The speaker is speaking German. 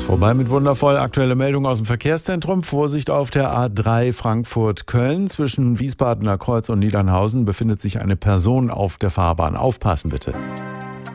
ist vorbei mit wundervoll. Aktuelle Meldung aus dem Verkehrszentrum. Vorsicht auf der A3 Frankfurt-Köln. Zwischen Wiesbadener Kreuz und Niedernhausen befindet sich eine Person auf der Fahrbahn. Aufpassen bitte.